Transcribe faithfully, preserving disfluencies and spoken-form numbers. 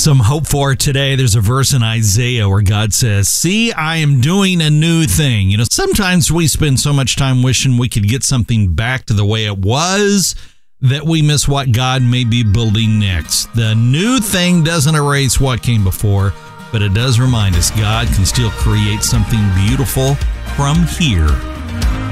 Some hope for today. There's a verse in Isaiah where God says, "See, I am doing a new thing." You know, sometimes we spend so much time wishing we could get something back to the way it was that we miss what God may be building next. The new thing doesn't erase what came before, but it does remind us God can still create something beautiful from here.